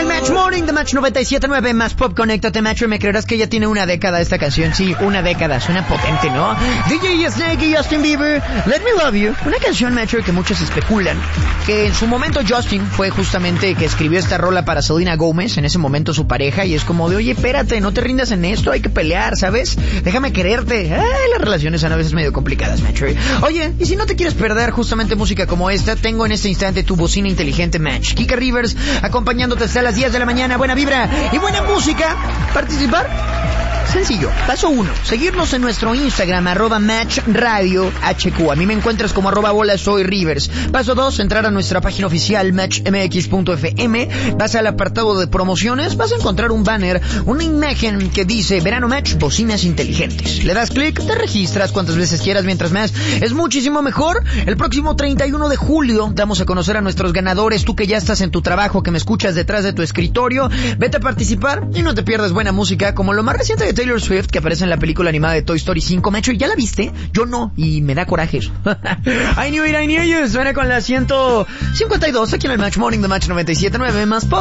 el Match Morning de Match 97.9 más Pop. Conéctate, Match. Me creerás que ya tiene una década esta canción. Sí, una década. Suena potente, ¿no? DJ Snake y Justin Bieber, Let Me Love You. Una canción, Match, que muchos especulan que en su momento Justin fue justamente que escribió esta rola para Selena Gomez, en ese momento su pareja, y es como de, oye, espérate, no te rindas en esto, hay que pelear, ¿sabes? Déjame quererte. Las relaciones son a veces medio complicadas, Match. Oye, y si no te quieres perder justamente música como esta, tengo en este instante tu bocina inteligente, Match. Kika Rivers, acompañándote hasta las 10 de la mañana. Buena vibra y buena música. ¿Participar? Sencillo. Paso 1. Seguirnos en nuestro Instagram, @MatchRadioHQ. A mí me encuentras como @BolaSoyRivers. Paso 2. Entrar a nuestra página oficial, matchmx.fm. Vas al apartado de promociones. Vas a encontrar un banner, una imagen que dice Verano Match, bocinas inteligentes. Le das clic, te registras cuantas veces quieras, mientras más es muchísimo mejor. El próximo 31 de julio damos a conocer a nuestros ganadores. Tú que ya estás en tu trabajo, que me escuchas detrás de tu escritorio, vete a participar y no te pierdas buena música como lo más reciente de Taylor Swift, que aparece en la película animada de Toy Story 5. Macho, ¿ya la viste? Yo no, y me da coraje eso. I knew it, I knew you. Suena con la 152 aquí en el Match Morning de Match 97.9 más Pop.